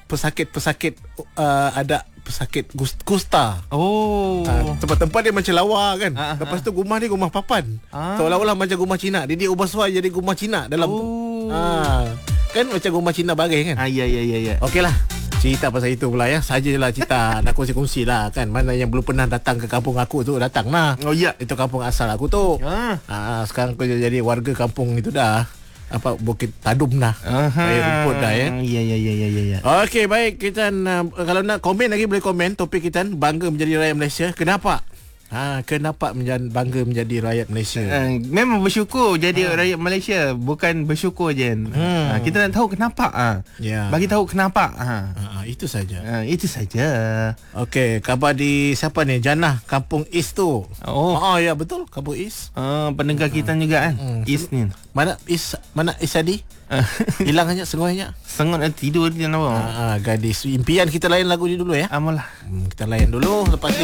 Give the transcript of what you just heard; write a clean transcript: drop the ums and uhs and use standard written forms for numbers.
pesakit ada pesakit kusta. Oh. Tempat-tempat dia macam lawa kan. Lepas tu rumah dia rumah papan. Seolah-olah macam rumah Cina. Dia ubah suai jadi rumah Cina dalam kan macam rumah Cina bagai kan. Ya. Okeylah. Cerita pasal itu pula ya. Sajalah cerita nak kongsi-kongsi lah kan. Mana yang belum pernah datang ke kampung aku tu, datang lah. Oh ya. Itu kampung asal aku tu. Sekarang aku jadi warga kampung itu dah. Bukit Tadum dah. Air rumput dah ya. Ya. Okey, baik kita kalau nak komen lagi boleh komen topik kita bangga menjadi rakyat Malaysia. Kenapa? Kenapa bangga menjadi rakyat Malaysia? Memang bersyukur jadi rakyat Malaysia, bukan bersyukur je. Kita nak tahu kenapa. Bagi tahu kenapa. Itu saja. Itu saja. Okey, khabar di siapa ni? Janah Kampung East tu. Ya betul, Kampung East. Pendengar kita juga kan. East ni. Mana East tadi? Hilang aja sengoinya. Sengot tidur dia nampak. Gadis impian kita layan lagu ni dulu ya. Amalah. Kita layan dulu lepas